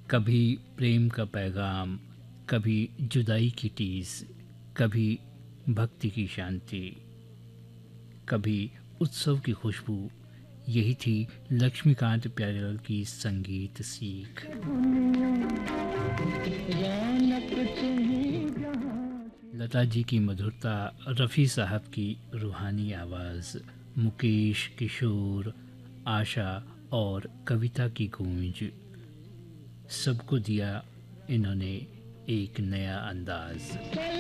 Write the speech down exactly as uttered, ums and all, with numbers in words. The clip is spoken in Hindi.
कभी प्रेम का पैगाम, कभी जुदाई की टीस, कभी भक्ति की शांति, कभी उत्सव की खुशबू। यही थी लक्ष्मीकांत प्यारेलाल की संगीत सीख। लता जी की मधुरता, रफ़ी साहब की रूहानी आवाज़, मुकेश, किशोर, आशा और कविता की गूंज, सबको दिया इन्होंने एक नया अंदाज़।